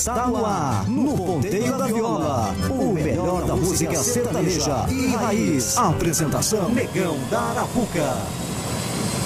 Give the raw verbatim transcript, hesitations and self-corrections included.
Está no ar, no Ponteio da Viola, o melhor da música sertaneja e raiz. Apresentação Negão da Arapuca.